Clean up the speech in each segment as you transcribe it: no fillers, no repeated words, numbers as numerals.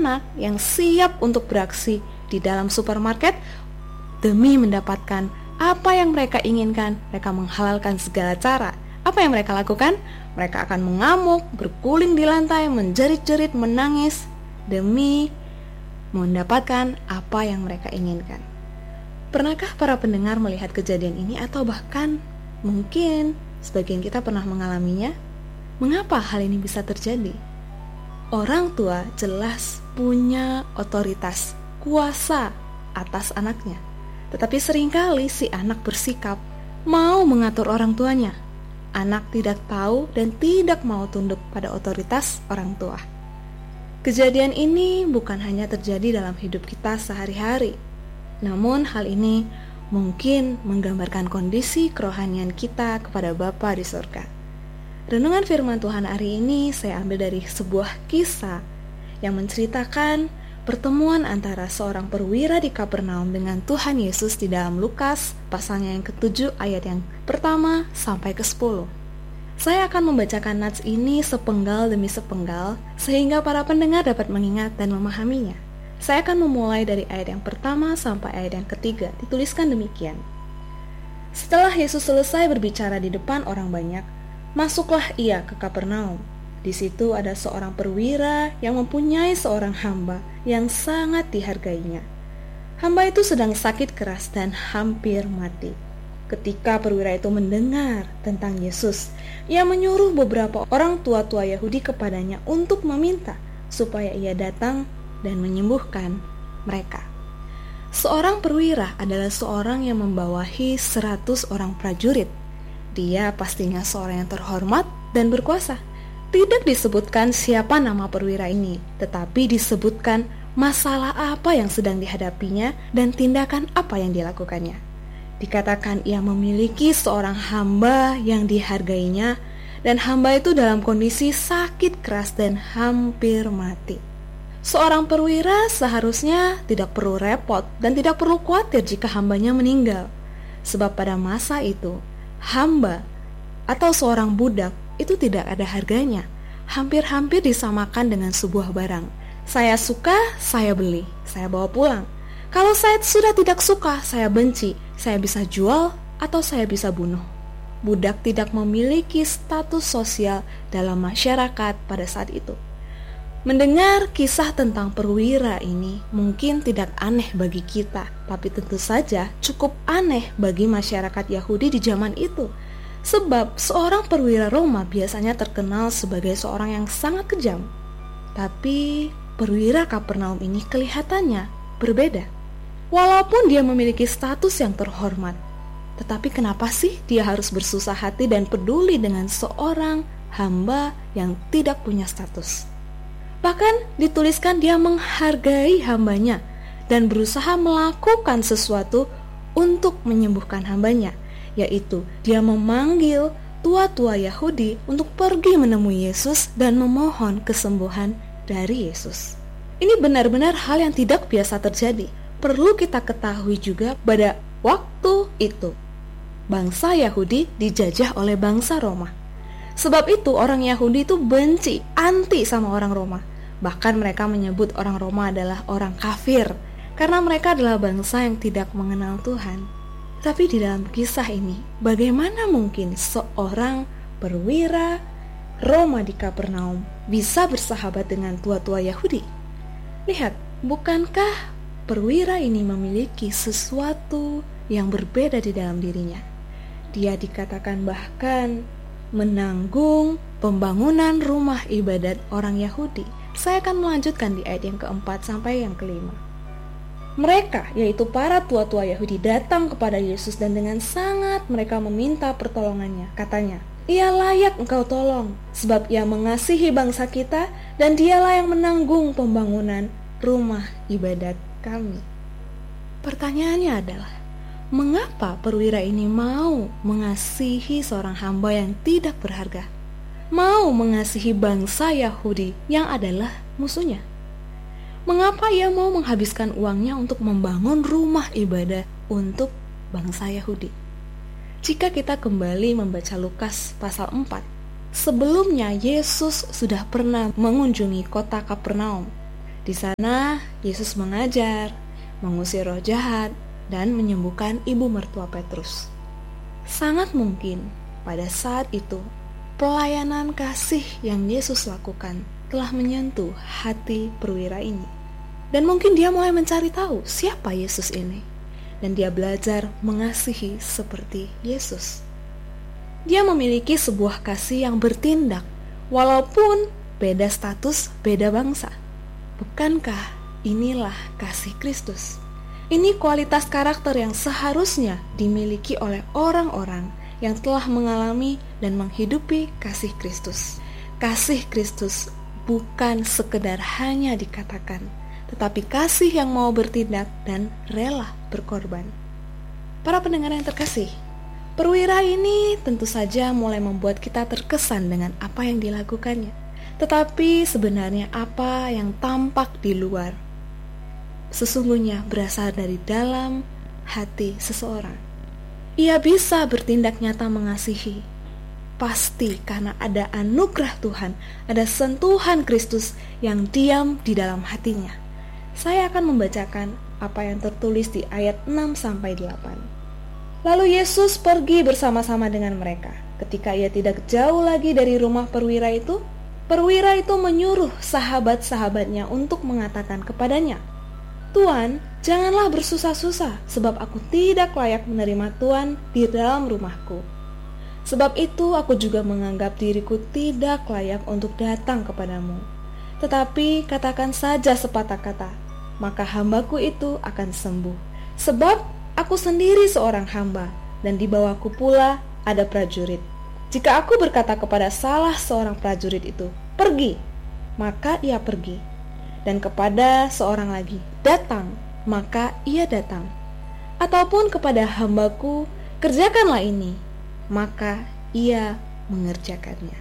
anak yang siap untuk beraksi di dalam supermarket demi mendapatkan apa yang mereka inginkan. Mereka menghalalkan segala cara. Apa yang mereka lakukan? Mereka akan mengamuk, berguling di lantai, menjerit-jerit, menangis demi mendapatkan apa yang mereka inginkan. Pernahkah para pendengar melihat kejadian ini, atau bahkan mungkin sebagian kita pernah mengalaminya? Mengapa hal ini bisa terjadi? Orang tua jelas punya otoritas, kuasa atas anaknya. Tetapi seringkali si anak bersikap mau mengatur orang tuanya. Anak tidak tahu dan tidak mau tunduk pada otoritas orang tua. Kejadian ini bukan hanya terjadi dalam hidup kita sehari-hari, namun hal ini mungkin menggambarkan kondisi kerohanian kita kepada Bapa di surga. Renungan firman Tuhan hari ini saya ambil dari sebuah kisah yang menceritakan pertemuan antara seorang perwira di Kapernaum dengan Tuhan Yesus di dalam Lukas pasalnya yang ke-7 ayat yang pertama sampai ke-10. Saya akan membacakan nats ini sepenggal demi sepenggal sehingga para pendengar dapat mengingat dan memahaminya. Saya akan memulai dari ayat yang pertama sampai ayat yang ketiga. Dituliskan demikian. Setelah Yesus selesai berbicara di depan orang banyak, masuklah ia ke Kapernaum. Di situ ada seorang perwira yang mempunyai seorang hamba yang sangat dihargainya. Hamba itu sedang sakit keras dan hampir mati. Ketika perwira itu mendengar tentang Yesus, ia menyuruh beberapa orang tua-tua Yahudi kepadanya untuk meminta supaya ia datang dan menyembuhkan mereka. Seorang perwira adalah seorang yang membawahi 100 orang prajurit. Dia pastinya seorang yang terhormat dan berkuasa. Tidak disebutkan siapa nama perwira ini, tetapi disebutkan masalah apa yang sedang dihadapinya dan tindakan apa yang dilakukannya. Dikatakan ia memiliki seorang hamba yang dihargainya, dan hamba itu dalam kondisi sakit keras dan hampir mati. Seorang perwira seharusnya tidak perlu repot dan tidak perlu khawatir jika hambanya meninggal, sebab pada masa itu hamba atau seorang budak itu tidak ada harganya, hampir-hampir disamakan dengan sebuah barang. Saya suka, saya beli, saya bawa pulang. Kalau saya sudah tidak suka, saya benci, saya bisa jual atau saya bisa bunuh. Budak tidak memiliki status sosial dalam masyarakat pada saat itu. Mendengar kisah tentang perwira ini mungkin tidak aneh bagi kita, tapi tentu saja cukup aneh bagi masyarakat Yahudi di zaman itu. Sebab seorang perwira Roma biasanya terkenal sebagai seorang yang sangat kejam. Tapi perwira Kapernaum ini kelihatannya berbeda. Walaupun dia memiliki status yang terhormat, tetapi kenapa sih dia harus bersusah hati dan peduli dengan seorang hamba yang tidak punya status? Bahkan dituliskan dia menghargai hambanya dan berusaha melakukan sesuatu untuk menyembuhkan hambanya, yaitu dia memanggil tua-tua Yahudi untuk pergi menemui Yesus dan memohon kesembuhan dari Yesus. Ini benar-benar hal yang tidak biasa terjadi. Perlu kita ketahui juga pada waktu itu bangsa Yahudi dijajah oleh bangsa Roma. Sebab itu orang Yahudi itu benci, anti sama orang Roma. Bahkan mereka menyebut orang Roma adalah orang kafir karena mereka adalah bangsa yang tidak mengenal Tuhan. Tapi di dalam kisah ini, bagaimana mungkin seorang perwira Roma di Kapernaum bisa bersahabat dengan tua-tua Yahudi? Lihat, bukankah perwira ini memiliki sesuatu yang berbeda di dalam dirinya? Dia dikatakan bahkan menanggung pembangunan rumah ibadat orang Yahudi. Saya akan melanjutkan di ayat yang keempat sampai yang kelima. Mereka, yaitu para tua-tua Yahudi, datang kepada Yesus dan dengan sangat mereka meminta pertolongannya. Katanya, ia layak engkau tolong, sebab ia mengasihi bangsa kita dan dialah yang menanggung pembangunan rumah ibadat kami. Pertanyaannya adalah, mengapa perwira ini mau mengasihi seorang hamba yang tidak berharga? Mau mengasihi bangsa Yahudi yang adalah musuhnya? Mengapa ia mau menghabiskan uangnya untuk membangun rumah ibadah untuk bangsa Yahudi? Jika kita kembali membaca Lukas pasal 4, sebelumnya Yesus sudah pernah mengunjungi kota Kapernaum. Di sana, Yesus mengajar, mengusir roh jahat, dan menyembuhkan ibu mertua Petrus. Sangat mungkin pada saat itu, pelayanan kasih yang Yesus lakukan telah menyentuh hati perwira ini. Dan mungkin dia mulai mencari tahu siapa Yesus ini. Dan dia belajar mengasihi seperti Yesus. Dia memiliki sebuah kasih yang bertindak, walaupun beda status, beda bangsa. Bukankah inilah kasih Kristus? Ini kualitas karakter yang seharusnya dimiliki oleh orang-orang yang telah mengalami dan menghidupi kasih Kristus. Kasih Kristus bukan sekedar hanya dikatakan, tetapi kasih yang mau bertindak dan rela berkorban. Para pendengar yang terkasih, perwira ini tentu saja mulai membuat kita terkesan dengan apa yang dilakukannya. Tetapi sebenarnya apa yang tampak di luar sesungguhnya berasal dari dalam hati seseorang. Ia bisa bertindak nyata mengasihi, pasti karena ada anugerah Tuhan, ada sentuhan Kristus yang diam di dalam hatinya. Saya akan membacakan apa yang tertulis di ayat 6-8. Lalu Yesus pergi bersama-sama dengan mereka. Ketika ia tidak jauh lagi dari rumah perwira itu menyuruh sahabat-sahabatnya untuk mengatakan kepadanya, "Tuan, janganlah bersusah-susah, sebab aku tidak layak menerima Tuan di dalam rumahku. Sebab itu aku juga menganggap diriku tidak layak untuk datang kepadamu. Tetapi katakan saja sepatah kata, maka hambaku itu akan sembuh. Sebab aku sendiri seorang hamba, dan di bawahku pula ada prajurit. Jika aku berkata kepada salah seorang prajurit itu, 'Pergi,' maka ia pergi. Dan kepada seorang lagi, 'Datang,' maka ia datang. Ataupun kepada hambaku, 'Kerjakanlah ini,' maka ia mengerjakannya."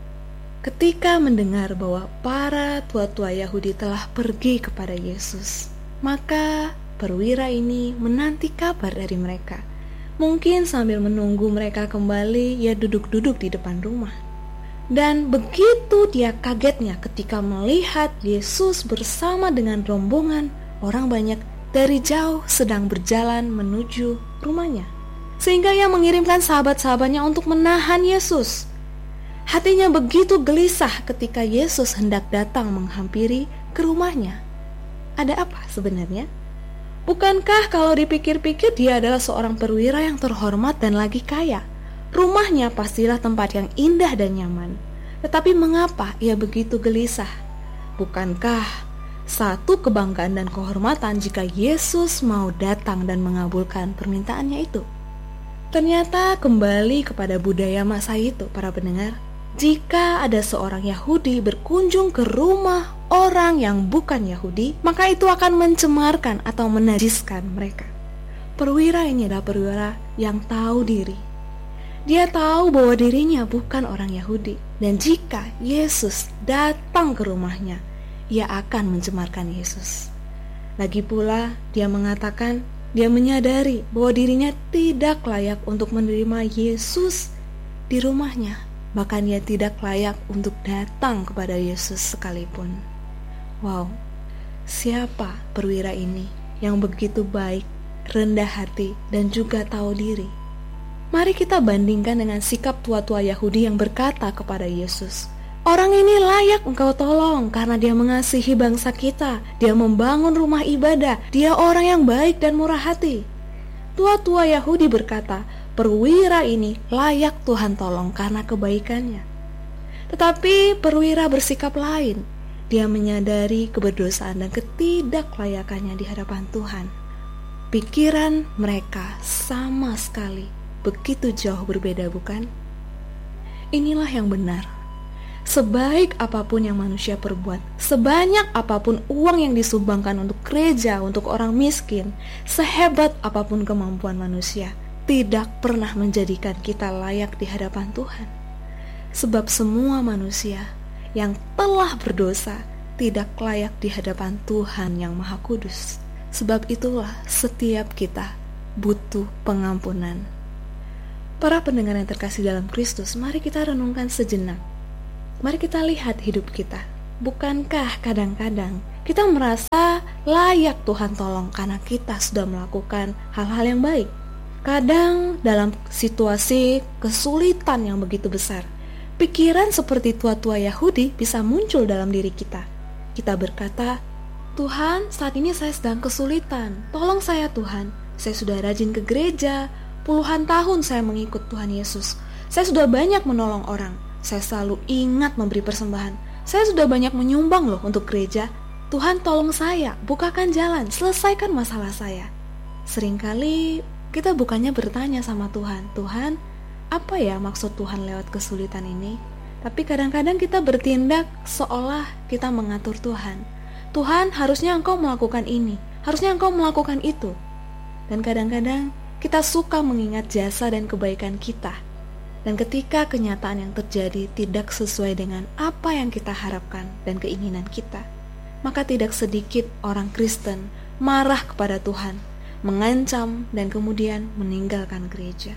Ketika mendengar bahwa para tua-tua Yahudi telah pergi kepada Yesus, maka perwira ini menanti kabar dari mereka. Mungkin sambil menunggu mereka kembali, ia duduk-duduk di depan rumah. Dan begitu dia kagetnya ketika melihat Yesus bersama dengan rombongan orang banyak dari jauh sedang berjalan menuju rumahnya. Sehingga ia mengirimkan sahabat-sahabatnya untuk menahan Yesus. Hatinya begitu gelisah ketika Yesus hendak datang menghampiri ke rumahnya. Ada apa sebenarnya? Bukankah kalau dipikir-pikir dia adalah seorang perwira yang terhormat dan lagi kaya? Rumahnya pastilah tempat yang indah dan nyaman. Tetapi mengapa ia begitu gelisah? Bukankah satu kebanggaan dan kehormatan jika Yesus mau datang dan mengabulkan permintaannya itu? Ternyata kembali kepada budaya masa itu, para pendengar. Jika ada seorang Yahudi berkunjung ke rumah orang yang bukan Yahudi, maka itu akan mencemarkan atau menajiskan mereka. Perwira ini adalah perwira yang tahu diri. Dia tahu bahwa dirinya bukan orang Yahudi, dan jika Yesus datang ke rumahnya, ia akan mencemarkan Yesus. Lagi pula, dia mengatakan, dia menyadari bahwa dirinya tidak layak untuk menerima Yesus di rumahnya. Bahkan ia tidak layak untuk datang kepada Yesus sekalipun. Wow, siapa perwira ini yang begitu baik, rendah hati, dan juga tahu diri? Mari kita bandingkan dengan sikap tua-tua Yahudi yang berkata kepada Yesus, "Orang ini layak engkau tolong karena dia mengasihi bangsa kita, dia membangun rumah ibadah, dia orang yang baik dan murah hati." Tua-tua Yahudi berkata, perwira ini layak Tuhan tolong karena kebaikannya. Tetapi perwira bersikap lain. Dia menyadari keberdosaan dan ketidaklayakannya di hadapan Tuhan. Pikiran mereka sama sekali begitu jauh berbeda, bukan? Inilah yang benar. Sebaik apapun yang manusia perbuat, sebanyak apapun uang yang disumbangkan untuk gereja, untuk orang miskin, sehebat apapun kemampuan manusia, tidak pernah menjadikan kita layak di hadapan Tuhan. Sebab semua manusia yang telah berdosa tidak layak di hadapan Tuhan yang Maha Kudus. Sebab itulah setiap kita butuh pengampunan. Para pendengar yang terkasih dalam Kristus, mari kita renungkan sejenak. Mari kita lihat hidup kita. Bukankah kadang-kadang Kita merasa layak Tuhan tolong karena kita sudah melakukan hal-hal yang baik. Kadang dalam situasi kesulitan yang begitu besar, pikiran seperti tua-tua Yahudi bisa muncul dalam diri kita. Kita berkata, Tuhan, saat ini saya sedang kesulitan, tolong saya Tuhan. Saya sudah rajin ke gereja, puluhan tahun saya mengikut Tuhan Yesus. Saya sudah banyak menolong orang, saya selalu ingat memberi persembahan. Saya sudah banyak menyumbang loh untuk gereja. Tuhan tolong saya, bukakan jalan, selesaikan masalah saya. Seringkali kita bukannya bertanya sama Tuhan, Tuhan, apa ya maksud Tuhan lewat kesulitan ini? Tapi kadang-kadang kita bertindak seolah kita mengatur Tuhan. Tuhan, harusnya Engkau melakukan ini, harusnya Engkau melakukan itu. Dan kadang-kadang kita suka mengingat jasa dan kebaikan kita. Dan ketika kenyataan yang terjadi tidak sesuai dengan apa yang kita harapkan dan keinginan kita, maka tidak sedikit orang Kristen marah kepada Tuhan, mengancam, dan kemudian meninggalkan gereja.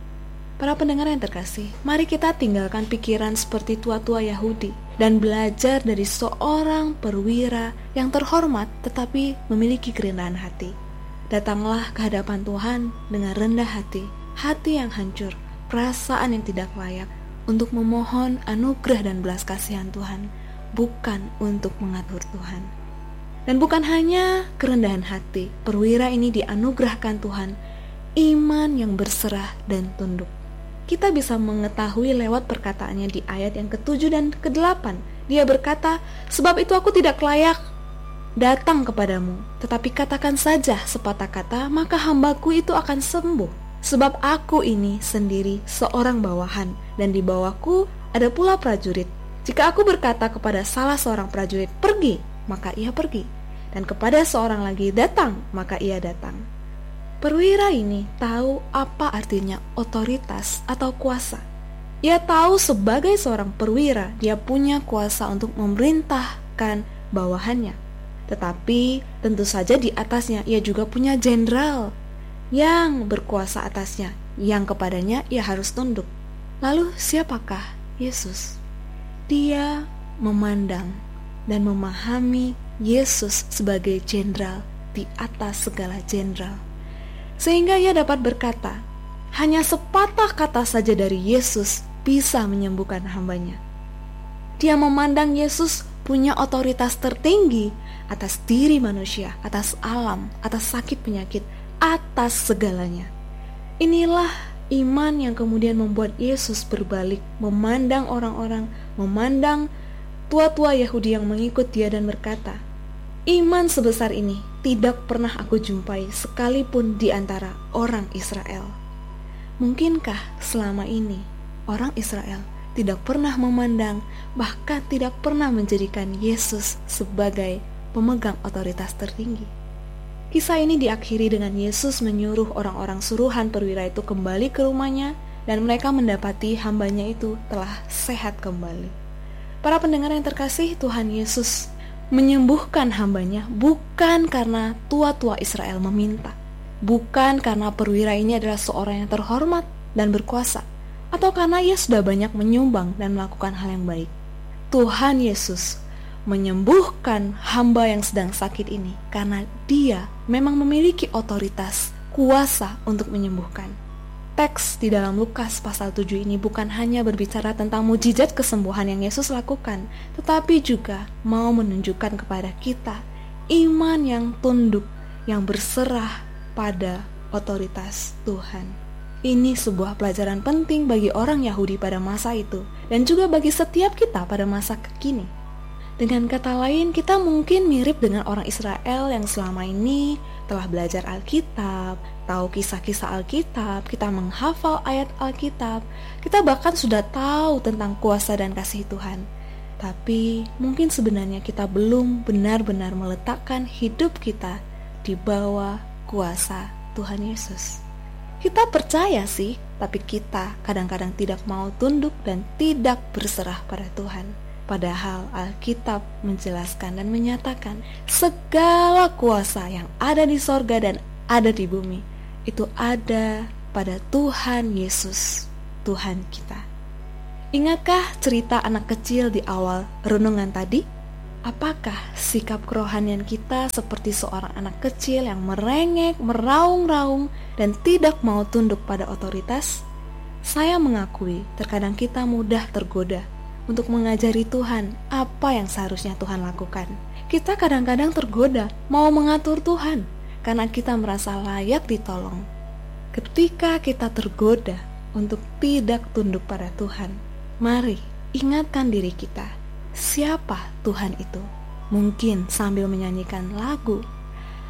Para pendengar yang terkasih, mari kita tinggalkan pikiran seperti tua-tua Yahudi dan belajar dari seorang perwira yang terhormat tetapi memiliki kerendahan hati. Datanglah ke hadapan Tuhan dengan rendah hati, hati yang hancur, perasaan yang tidak layak, untuk memohon anugerah dan belas kasihan Tuhan, bukan untuk mengatur Tuhan. Dan bukan hanya kerendahan hati, perwira ini dianugerahkan Tuhan iman yang berserah dan tunduk. Kita bisa mengetahui lewat perkataannya di ayat yang ke-7 dan ke-8. Dia berkata, sebab itu aku tidak layak datang kepadamu, tetapi katakan saja sepatah kata, maka hambaku itu akan sembuh. Sebab aku ini sendiri seorang bawahan, dan di bawahku ada pula prajurit. Jika aku berkata kepada salah seorang prajurit, pergi, maka ia pergi. Dan kepada seorang lagi, datang, maka ia datang. Perwira ini tahu apa artinya otoritas atau kuasa. Ia tahu sebagai seorang perwira, dia punya kuasa untuk memerintahkan bawahannya. Tetapi tentu saja di atasnya ia juga punya jenderal yang berkuasa atasnya, yang kepadanya ia harus tunduk. Lalu siapakah Yesus? Dia memandang dan memahami Yesus sebagai jenderal di atas segala jenderal. Sehingga ia dapat berkata, hanya sepatah kata saja dari Yesus bisa menyembuhkan hambanya. Dia memandang Yesus punya otoritas tertinggi atas diri manusia, atas alam, atas sakit penyakit, atas segalanya. Inilah iman yang kemudian membuat Yesus berbalik, memandang orang-orang, memandang tua-tua Yahudi yang mengikut dia dan berkata, iman sebesar ini tidak pernah aku jumpai sekalipun di antara orang Israel. Mungkinkah selama ini orang Israel tidak pernah memandang, bahkan tidak pernah menjadikan Yesus sebagai pemegang otoritas tertinggi? Kisah ini diakhiri dengan Yesus menyuruh orang-orang suruhan perwira itu kembali ke rumahnya, dan mereka mendapati hambanya itu telah sehat kembali. Para pendengar yang terkasih, Tuhan Yesus menyembuhkan hambanya bukan karena tua-tua Israel meminta, bukan karena perwira ini adalah seorang yang terhormat dan berkuasa, atau karena ia sudah banyak menyumbang dan melakukan hal yang baik. Tuhan Yesus menyembuhkan hamba yang sedang sakit ini karena dia memang memiliki otoritas, kuasa untuk menyembuhkan. Teks di dalam Lukas pasal 7 ini bukan hanya berbicara tentang mujizat kesembuhan yang Yesus lakukan, tetapi juga mau menunjukkan kepada kita iman yang tunduk, yang berserah pada otoritas Tuhan. Ini sebuah pelajaran penting bagi orang Yahudi pada masa itu, dan juga bagi setiap kita pada masa kekini. Dengan kata lain, kita mungkin mirip dengan orang Israel yang selama ini telah belajar Alkitab, tahu kisah-kisah Alkitab, kita menghafal ayat Alkitab, kita bahkan sudah tahu tentang kuasa dan kasih Tuhan. Tapi mungkin sebenarnya kita belum benar-benar meletakkan hidup kita di bawah kuasa Tuhan Yesus. Kita percaya sih, tapi kita kadang-kadang tidak mau tunduk dan tidak berserah pada Tuhan. Padahal Alkitab menjelaskan dan menyatakan segala kuasa yang ada di sorga dan ada di bumi itu ada pada Tuhan Yesus, Tuhan kita. Ingatkah cerita anak kecil di awal renungan tadi? Apakah sikap kerohanian kita seperti seorang anak kecil yang merengek, meraung-raung, dan tidak mau tunduk pada otoritas? Saya mengakui terkadang kita mudah tergoda untuk mengajari Tuhan apa yang seharusnya Tuhan lakukan. Kita kadang-kadang tergoda mau mengatur Tuhan karena kita merasa layak ditolong. Ketika kita tergoda untuk tidak tunduk pada Tuhan, mari ingatkan diri kita, siapa Tuhan itu? Mungkin sambil menyanyikan lagu